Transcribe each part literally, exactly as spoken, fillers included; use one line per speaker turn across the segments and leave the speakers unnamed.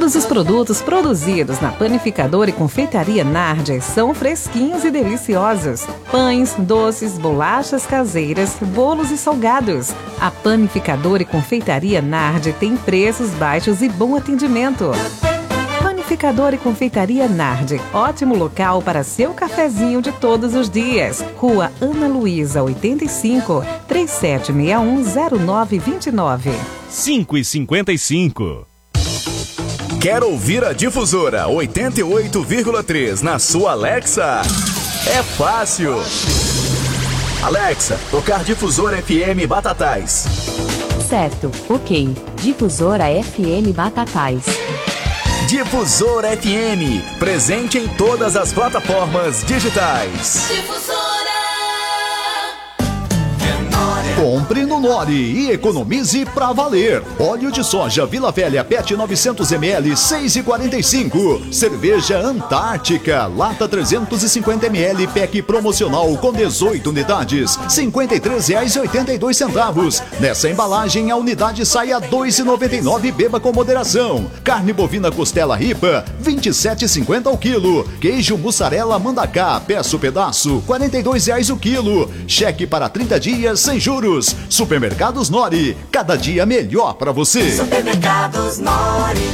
Todos os produtos produzidos na Panificadora e Confeitaria Nardi são fresquinhos e deliciosos. Pães, doces, bolachas caseiras, bolos e salgados. A Panificadora e Confeitaria Nardi tem preços baixos e bom atendimento. Panificadora e Confeitaria Nardi, ótimo local para seu cafezinho de todos os dias. Rua Ana Luísa, oitenta e cinco, trinta e sete sessenta e um, zero nove vinte e nove.
cinco e cinquenta e cinco.
Quer ouvir a Difusora oitenta e oito vírgula três na sua Alexa? É fácil. Alexa, tocar Difusora F M Batatais.
Certo, ok. Difusora F M Batatais.
Difusora F M, presente em todas as plataformas digitais.
Difusora.
Compre no Nori e economize pra valer. Óleo de soja Vila Velha P E T novecentos mililitros, seis e quarenta e cinco. Cerveja Antártica, lata trezentos e cinquenta mililitros, pack promocional com dezoito unidades, cinquenta e três reais e oitenta e dois centavos. Nessa embalagem a unidade sai a dois reais e noventa e nove, beba com moderação. Carne bovina costela ripa, vinte e sete reais e cinquenta o quilo. Queijo mussarela Mandacá, peço pedaço, quarenta e dois reais o quilo. Cheque para trinta dias sem juros. Supermercados Nori, cada dia melhor para você.
Supermercados Nori.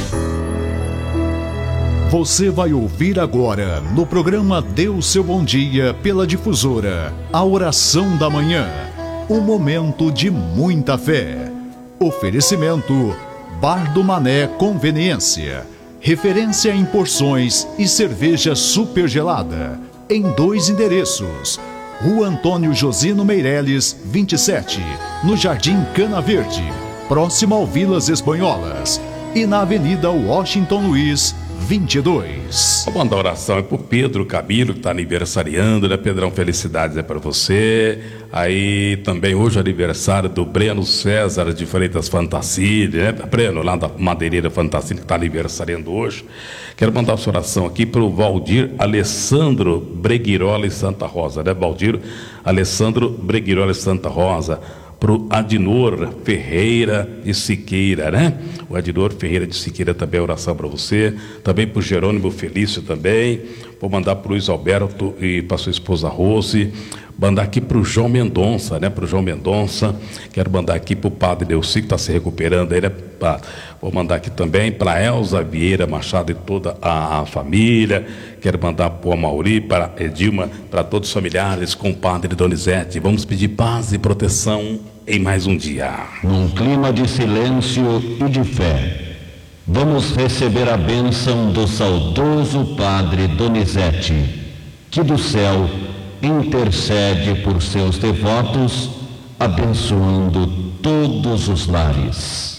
Você vai ouvir agora no programa Dê Seu Bom Dia pela Difusora, a oração da manhã, um momento de muita fé. Oferecimento Bar do Mané Conveniência, referência em porções e cerveja super gelada, em dois endereços. Rua Antônio Josino Meireles, vinte e sete, no Jardim Cana Verde, próximo ao Vilas Espanholas, e na Avenida Washington Luiz, vinte e dois.
Vou mandar oração é pro Pedro Camilo, que está aniversariando, né, Pedrão? Felicidades é para você. Aí também hoje é aniversário do Breno César de Freitas Fantasile, né? Breno, lá da Madeireira Fantasile, que está aniversariando hoje. Quero mandar essa oração aqui para o Valdir Alessandro Breguirola Santa Rosa, né? Valdir Alessandro Breguirola Santa Rosa. Para o Adinor Ferreira de Siqueira, né? O Adinor Ferreira de Siqueira também, oração para você. Também para o Jerônimo Felício também. Vou mandar para o Luiz Alberto e para sua esposa Rose. Mandar aqui para o João Mendonça, né? Para o João Mendonça. Quero mandar aqui para o Padre Delci, que está se recuperando aí, né? Vou mandar aqui também para a Elza Vieira Machado e toda a, a família. Quero mandar para o Amauri, para a Edilma, para todos os familiares, com o Padre Donizete. Vamos pedir paz e proteção em mais um dia.
Num clima de silêncio e de fé, vamos receber a bênção do saudoso Padre Donizete, que do céu intercede por seus devotos, abençoando todos os lares.